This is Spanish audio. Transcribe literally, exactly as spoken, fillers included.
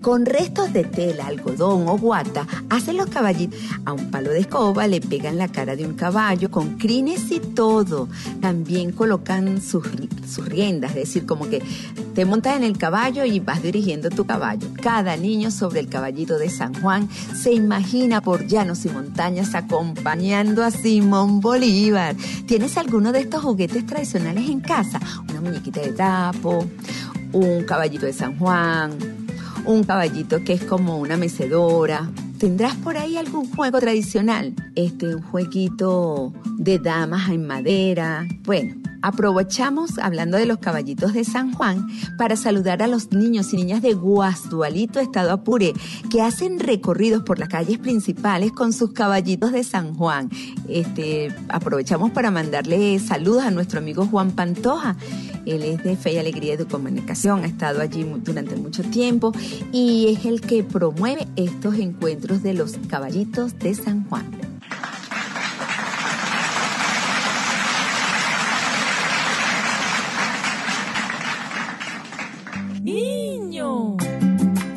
Con restos de tela, algodón o guata, hacen los caballitos. A un palo de escoba le pegan la cara de un caballo con crines y todo. También colocan sus, sus riendas, es decir, como que te montas en el caballo y vas dirigiendo tu caballo. Cada niño sobre el caballito de San Juan se imagina por llanos y montañas acompañando a Simón Bolívar. ¿Tienes alguno de estos juguetes tradicionales en casa? Una muñequita de trapo, un caballito de San Juan, un caballito que es como una mecedora. ¿Tendrás por ahí algún juego tradicional? Este, un jueguito de damas en madera. Bueno, aprovechamos, hablando de los caballitos de San Juan, para saludar a los niños y niñas de Guasdualito, Estado Apure, que hacen recorridos por las calles principales con sus caballitos de San Juan. Este, aprovechamos para mandarle saludos a nuestro amigo Juan Pantoja. Él es de Fe y Alegría de Comunicación, ha estado allí durante mucho tiempo y es el que promueve estos encuentros de los caballitos de San Juan.